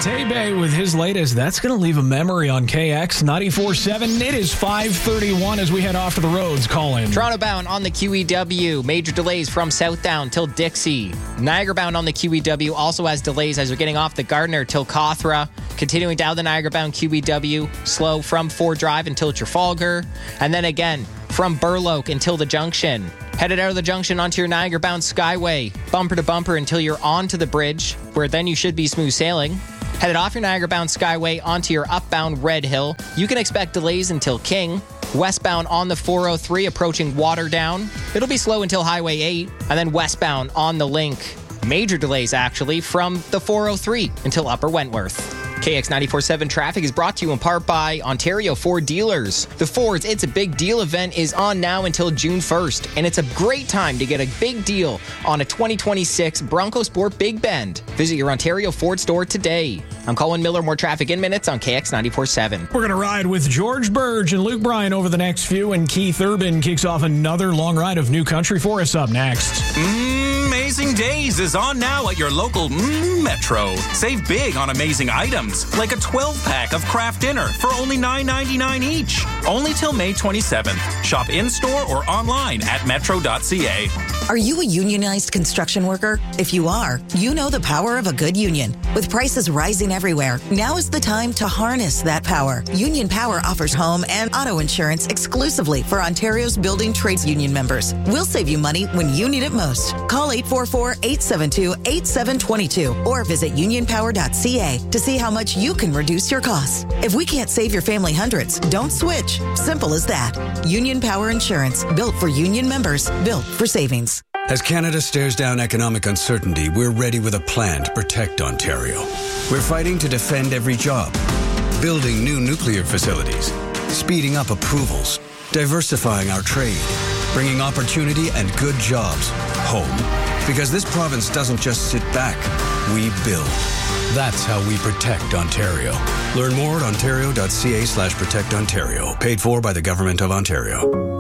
Tebe with his latest. That's going to leave a memory on KX 94.7. It is 5:31 as we head off to the roads. Call in. Toronto bound on the QEW. Major delays from Southdown till Dixie. Niagara bound on the QEW also has delays as you're getting off the Gardiner till Cawthra. Continuing down the Niagara bound QEW. Slow from Ford Drive until Trafalgar. And then again from Burloak until the junction. Headed out of the junction onto your Niagara-bound Skyway, bumper to bumper until you're onto the bridge, where then you should be smooth sailing. Headed off your Niagara-bound Skyway onto your upbound Red Hill. You can expect delays until King. Westbound on the 403 approaching Waterdown. It'll be slow until Highway 8. And then westbound on the Link. Major delays, actually, from the 403 until Upper Wentworth. KX 94.7 traffic is brought to you in part by Ontario Ford Dealers. The Ford's It's a Big Deal event is on now until June 1st, and it's a great time to get a big deal on a 2026 Bronco Sport Big Bend. Visit your Ontario Ford store today. I'm Colin Miller. More traffic in minutes on KX 94.7. We're going to ride with George Burge and Luke Bryan over the next few, and Keith Urban kicks off another long ride of New Country for us up next. Amazing Days is on now at your local Metro. Save big on amazing items, like a 12-pack of Kraft Dinner for only $9.99 each. Only till May 27th. Shop in-store or online at metro.ca. Are you a unionized construction worker? If you are, you know the power of a good union. With prices rising everywhere, now is the time to harness that power. Union Power offers home and auto insurance exclusively for Ontario's building trades union members. We'll save you money when you need it most. Call 844-872-8722 or visit unionpower.ca to see how much you can reduce your costs. If we can't save your family hundreds, don't switch. Simple as that. Union Power Insurance, built for union members, built for savings. As Canada stares down economic uncertainty, we're ready with a plan to protect Ontario. We're fighting to defend every job, building new nuclear facilities, speeding up approvals, diversifying our trade, bringing opportunity and good jobs home. Because this province doesn't just sit back, we build. That's how we protect Ontario. Learn more at ontario.ca/protectontario. Paid for by the Government of Ontario.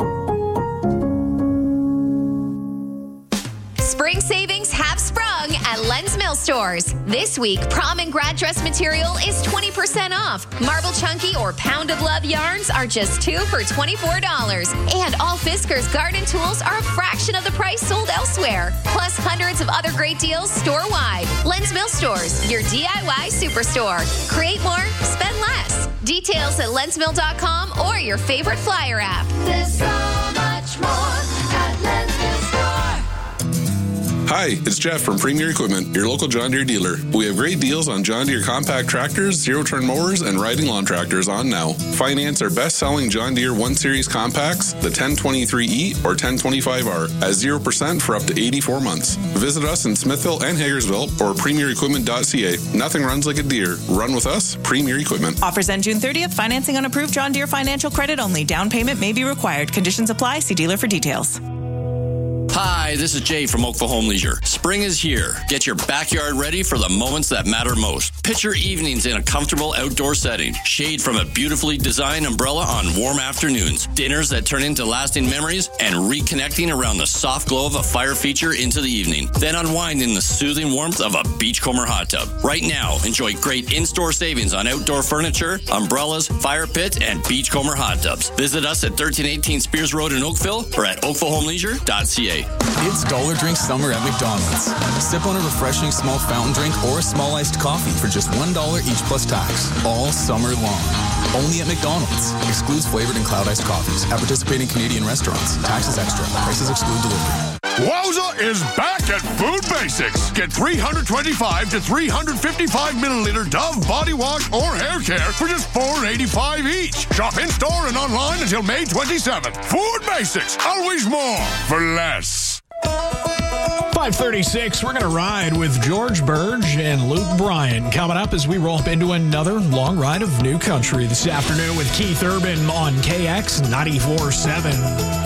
Spring savings have sprung at Len's Mill Stores. This week, prom and grad dress material is 20% off. Marble Chunky or Pound of Love yarns are just $2 for $24. And all Fiskars garden tools are a fraction of the price sold elsewhere. Plus hundreds of other great deals store-wide. Len's Mill Stores, your DIY superstore. Create more, spend less. Details at lensmill.com or your favorite flyer app. There's so much more at Len's Mill Store. Hi, it's Jeff from Premier Equipment, your local John Deere dealer. We have great deals on John Deere compact tractors, zero-turn mowers, and riding lawn tractors on now. Finance our best-selling John Deere 1 Series compacts, the 1023E or 1025R, at 0% for up to 84 months. Visit us in Smithville and Hagersville or premierequipment.ca. Nothing runs like a Deere. Run with us, Premier Equipment. Offers end June 30th. Financing on approved John Deere financial credit only. Down payment may be required. Conditions apply. See dealer for details. Hi, this is Jay from Oakville Home Leisure. Spring is here. Get your backyard ready for the moments that matter most. Picture evenings in a comfortable outdoor setting. Shade from a beautifully designed umbrella on warm afternoons. Dinners that turn into lasting memories and reconnecting around the soft glow of a fire feature into the evening. Then unwind in the soothing warmth of a Beachcomber hot tub. Right now, enjoy great in-store savings on outdoor furniture, umbrellas, fire pits, and Beachcomber hot tubs. Visit us at 1318 Spears Road in Oakville or at oakvillehomeleisure.ca. It's Dollar Drink Summer at McDonald's. Sip on a refreshing small fountain drink or a small iced coffee for just $1 each plus tax. All summer long. Only at McDonald's. Excludes flavored and cloud iced coffees. At participating Canadian restaurants. Taxes extra. Prices exclude delivery. Wowza is back at Food Basics. Get 325 to 355 milliliter Dove body wash or hair care for just $4.85 each. Shop in-store and online until May 27th. Food Basics. Always more for less. 5:36, we're going to ride with George Burge and Luke Bryan. Coming up as we roll up into another long ride of New Country this afternoon with Keith Urban on KX 94.7.